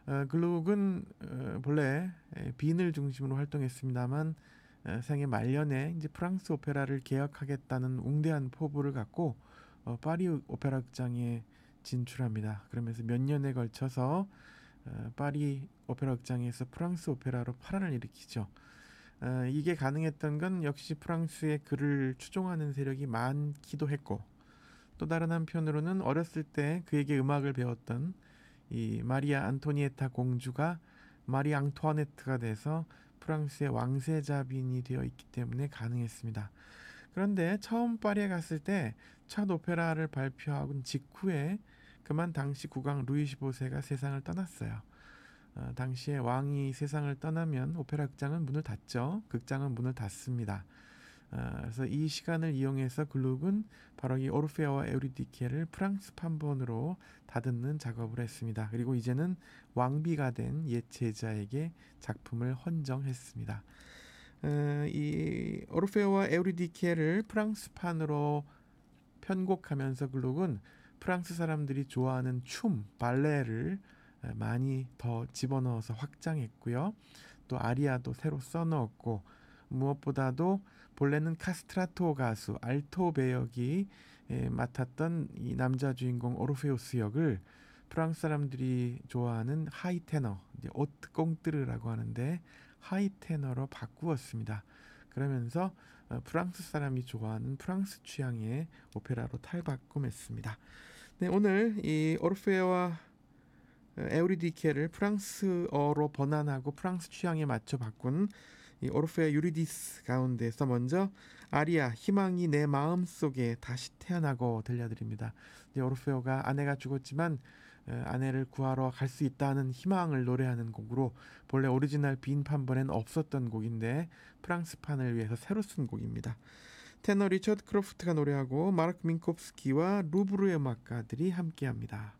글루그는 본래 빈을 중심으로 활동했습니다만 생애 말년에 이제 프랑스 오페라를 개혁하겠다는 웅대한 포부를 갖고 파리 오페라 극장에 진출합니다. 그러면서 몇 년에 걸쳐서 파리 오페라 극장에서 프랑스 오페라로 파란을 일으키죠. 이게 가능했던 건 역시 프랑스의 그를 추종하는 세력이 많기도 했고, 또 다른 한편으로는 어렸을 때 그에게 음악을 배웠던 이 마리아 안토니에타 공주가 마리 앙투아네트가 돼서 프랑스의 왕세자빈이 되어 있기 때문에 가능했습니다. 그런데 처음 파리에 갔을 때 첫 오페라를 발표하고 직후에 그만 당시 국왕 루이 15세가 세상을 떠났어요. 당시에 왕이 세상을 떠나면 오페라 극장은 문을 닫죠. 극장은 문을 닫습니다. 그래서 이 시간을 이용해서 글룩은 바로 이 오르페아와 에우리디케를 프랑스 판본으로 다듬는 작업을 했습니다. 그리고 이제는 왕비가 된 옛 제자에게 작품을 헌정했습니다. 이 오르페아와 에우리디케를 프랑스판으로 편곡하면서 글룩은 프랑스 사람들이 좋아하는 춤, 발레를 많이 더 집어넣어서 확장했고요. 또 아리아도 새로 써넣었고, 무엇보다도 본래는 카스트라토 가수 알토 배역이 맡았던 이 남자 주인공 오르페우스 역을 프랑스 사람들이 좋아하는 하이 테너, 이제 오트 꽁뜨르라고 하는데 하이 테너로 바꾸었습니다. 그러면서 프랑스 사람이 좋아하는 프랑스 취향의 오페라로 탈바꿈했습니다. 네, 오늘 이 오르페와 에우리디케를 프랑스어로 번안하고 프랑스 취향에 맞춰 바꾼 이 오르페아 유리디스 가운데서 먼저 아리아 희망이 내 마음속에 다시 태어나고 들려드립니다. 이제 오르페오가 아내가 죽었지만 아내를 구하러 갈 수 있다는 희망을 노래하는 곡으로 본래 오리지널 빈 판본엔 없었던 곡인데 프랑스판을 위해서 새로 쓴 곡입니다. 테너 리처드 크로프트가 노래하고 마르크 민콥스키와 루브르의 음악가들이 함께합니다.